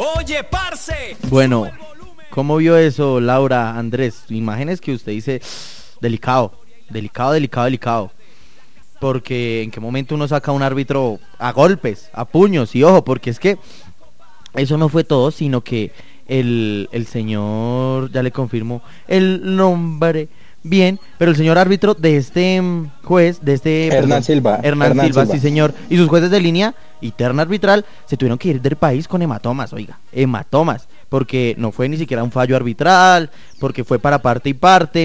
Oye, parce. Bueno, ¿cómo vio eso, Laura, Andrés? Imágenes que usted dice, delicado, delicado, delicado, delicado. Porque en qué momento uno saca a un árbitro a golpes, a puños, y ojo, porque es que eso no fue todo, sino que el señor, ya le confirmo el nombre bien, pero el señor árbitro de este juez, de este... Hernán Silva. Hernán Silva, sí señor, y sus jueces de línea y terna arbitral se tuvieron que ir del país con hematomas, oiga, hematomas, porque no fue ni siquiera un fallo arbitral, porque fue para parte y parte.